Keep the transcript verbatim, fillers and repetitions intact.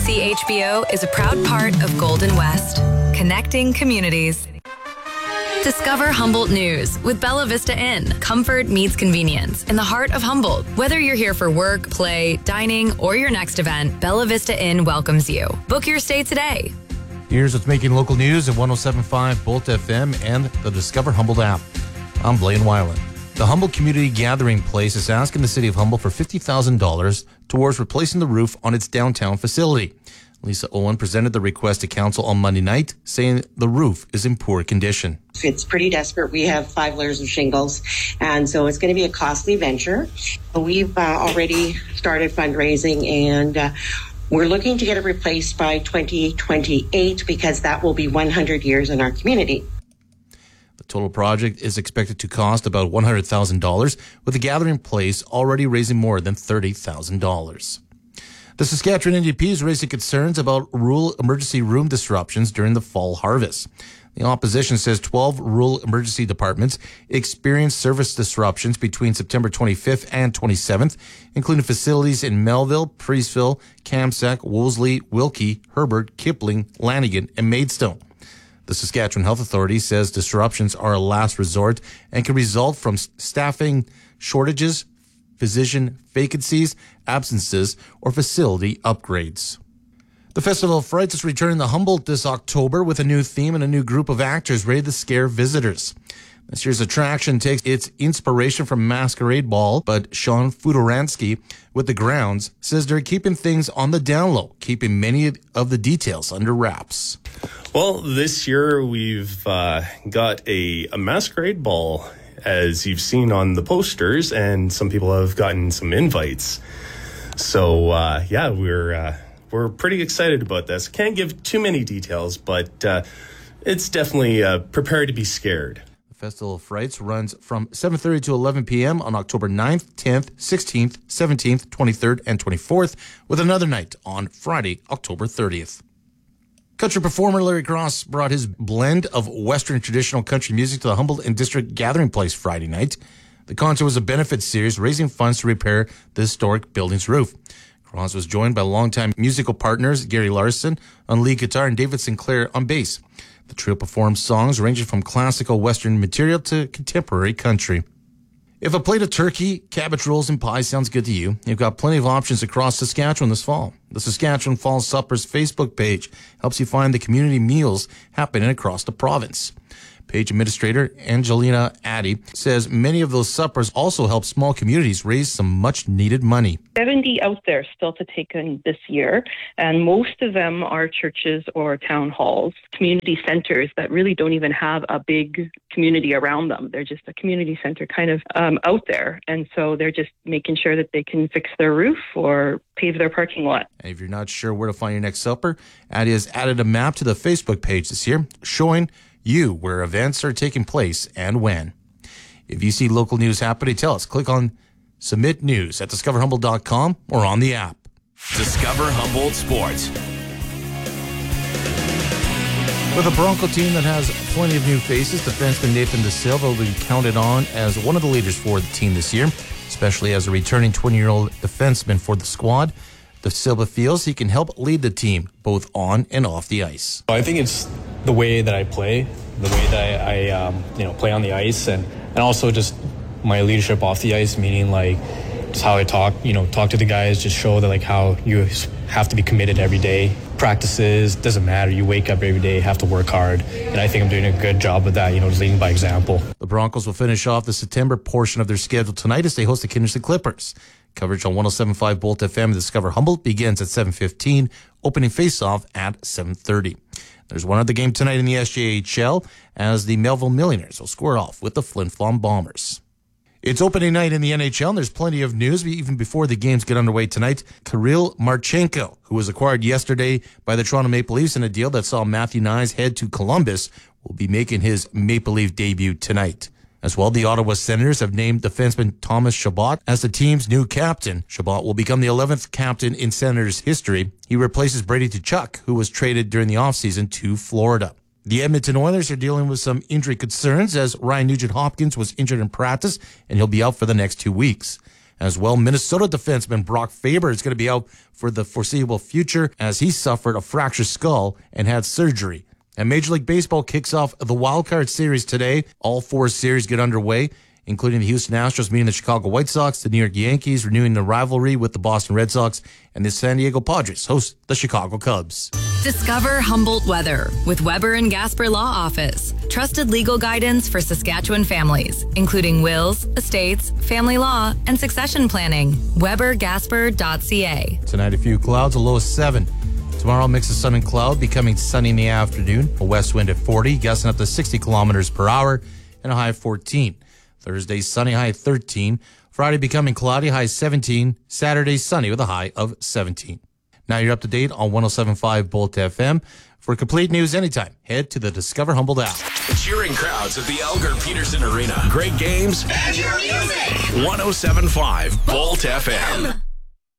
C H B O is a proud part of Golden West, connecting communities. Discover Humboldt News with Bella Vista Inn. Comfort meets convenience in the heart of Humboldt. Whether you're here for work, play, dining, or your next event, Bella Vista Inn welcomes you. Book your stay today. Here's what's making local news at one oh seven point five Bolt F M and the Discover Humboldt app. I'm Blaine Weiland. The Humboldt Community Gathering Place is asking the City of Humboldt for fifty thousand dollars towards replacing the roof on its downtown facility. Lisa Owen presented the request to council on Monday night, saying the roof is in poor condition. It's pretty desperate. We have five layers of shingles, and so it's going to be a costly venture. We've uh, already started fundraising, and uh, we're looking to get it replaced by twenty twenty-eight because that will be one hundred years in our community. The total project is expected to cost about one hundred thousand dollars, with the Gathering Place already raising more than thirty thousand dollars. The Saskatchewan N D P is raising concerns about rural emergency room disruptions during the fall harvest. The opposition says twelve rural emergency departments experienced service disruptions between September twenty-fifth and twenty-seventh, including facilities in Melville, Preeceville, Kamsack, Wolseley, Wilkie, Herbert, Kipling, Lanigan, and Maidstone. The Saskatchewan Health Authority says disruptions are a last resort and can result from staffing shortages, physician vacancies, absences, or facility upgrades. The Festival of Frights is returning to Humboldt this October with a new theme and a new group of actors ready to scare visitors. This year's attraction takes its inspiration from Masquerade Ball, but Sean Fudoransky with the grounds says they're keeping things on the down low, keeping many of the details under wraps. Well, this year we've uh, got a, a Masquerade Ball, as you've seen on the posters, and some people have gotten some invites. So, uh, yeah, we're uh, we're pretty excited about this. Can't give too many details, but uh, it's definitely uh, prepare to be scared. The Festival of Frights runs from seven thirty to eleven p.m. on October ninth, tenth, sixteenth, seventeenth, twenty-third, and twenty-fourth, with another night on Friday, October thirtieth. Country performer Larry Cross brought his blend of Western traditional country music to the Humboldt and District Gathering Place Friday night. The concert was a benefit series raising funds to repair the historic building's roof. Cross was joined by longtime musical partners Gary Larson on lead guitar and David Sinclair on bass. The trio performed songs ranging from classical Western material to contemporary country. If a plate of turkey, cabbage rolls, and pie sounds good to you, you've got plenty of options across Saskatchewan this fall. The Saskatchewan Fall Suppers Facebook page helps you find the community meals happening across the province. Page administrator Angelina Addy says many of those suppers also help small communities raise some much-needed money. seventy out there still to take in this year, and most of them are churches or town halls, community centers that really don't even have a big community around them. They're just a community center kind of um, out there, and so they're just making sure that they can fix their roof or pave their parking lot. And if you're not sure where to find your next supper, Addy has added a map to the Facebook page this year showing you where events are taking place and when. If you see local news happening, tell us. Click on Submit News at discover humboldt dot com or on the app. Discover Humboldt Sports. With a Bronco team that has plenty of new faces, defenseman Nathan De Silva will be counted on as one of the leaders for the team this year, especially as a returning twenty-year-old defenseman for the squad. De Silva feels he can help lead the team both on and off the ice. I think it's the way that I play, the way that I, I um, you know, play on the ice, and, and also just my leadership off the ice, meaning like just how I talk, you know, talk to the guys, just show that like how you have to be committed every day. Practices, doesn't matter. You wake up every day, have to work hard. And I think I'm doing a good job of that, you know, just leading by example. The Broncos will finish off the September portion of their schedule tonight as they host the Kindersley Clippers. Coverage on one oh seven point five Bolt F M and Discover Humboldt begins at seven fifteen, opening face-off at seven thirty. There's one other game tonight in the S J H L as the Melville Millionaires will square off with the Flin Flon Bombers. It's opening night in the N H L, and there's plenty of news even before the games get underway tonight. Kirill Marchenko, who was acquired yesterday by the Toronto Maple Leafs in a deal that saw Matthew Knies head to Columbus, will be making his Maple Leaf debut tonight. As well, the Ottawa Senators have named defenseman Thomas Chabot as the team's new captain. Chabot will become the eleventh captain in Senators history. He replaces Brady Tkachuk, who was traded during the offseason to Florida. The Edmonton Oilers are dealing with some injury concerns as Ryan Nugent-Hopkins was injured in practice, and he'll be out for the next two weeks. As well, Minnesota defenseman Brock Faber is going to be out for the foreseeable future as he suffered a fractured skull and had surgery. And Major League Baseball kicks off the Wild Card Series today. All four series get underway, including the Houston Astros meeting the Chicago White Sox, the New York Yankees renewing the rivalry with the Boston Red Sox, and the San Diego Padres host the Chicago Cubs. Discover Humboldt weather with Weber and Gasper Law Office. Trusted legal guidance for Saskatchewan families, including wills, estates, family law, and succession planning. weber gasper dot c a. Tonight, a few clouds, a low of seven. Tomorrow, mix of sun and cloud, becoming sunny in the afternoon. A west wind at forty, gusting up to sixty kilometers per hour, and a high of fourteen. Thursday, sunny, high of thirteen. Friday, becoming cloudy, high seventeen. Saturday, sunny with a high of seventeen. Now you're up to date on one oh seven point five Bolt F M. For complete news anytime, head to the Discover Humboldt app. Cheering crowds at the Elgar Peterson Arena. Great games and your music. one oh seven point five Bolt F M.